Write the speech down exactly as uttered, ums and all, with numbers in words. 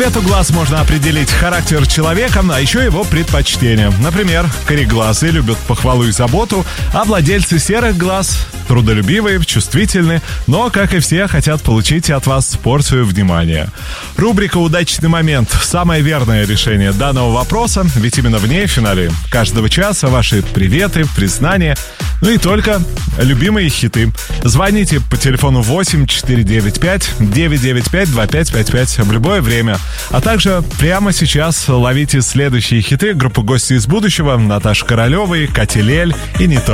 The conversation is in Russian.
Цвету глаз можно определить характер человека, а еще его предпочтения. Например, кореглазые любят похвалу и заботу, а владельцы серых глаз трудолюбивые, чувствительны, но, как и все, хотят получить от вас порцию внимания. Рубрика «Удачный момент» — самое верное решение данного вопроса, ведь именно в ней в финале каждого часа ваши приветы, признания, ну и только любимые хиты. Звоните по телефону восемь четыре девять пять девять девять пять два пять пять пять в любое время. А также прямо сейчас ловите следующие хиты группы «Гости из будущего», Наташи Королевой, Кати Лель и не только.